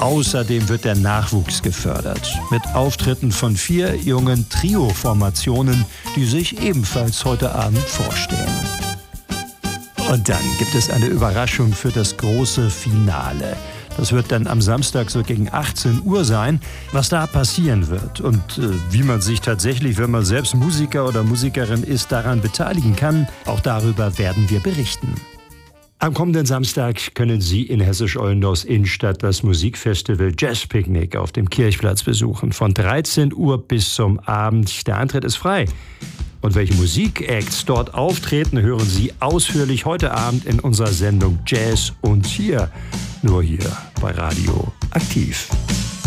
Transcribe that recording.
Außerdem wird der Nachwuchs gefördert. Mit Auftritten von 4 jungen Trio-Formationen, die sich ebenfalls heute Abend vorstellen. Und dann gibt es eine Überraschung für das große Finale. Das wird dann am Samstag so gegen 18 Uhr sein. Was da passieren wird und wie man sich tatsächlich, wenn man selbst Musiker oder Musikerin ist, daran beteiligen kann, auch darüber werden wir berichten. Am kommenden Samstag können Sie in Hessisch-Ollendorfs Innenstadt das Musikfestival Jazzpicknick auf dem Kirchplatz besuchen. Von 13 Uhr bis zum Abend. Der Eintritt ist frei. Und welche Musikacts dort auftreten, hören Sie ausführlich heute Abend in unserer Sendung Jazz und hier. Nur hier bei Radio Aktiv.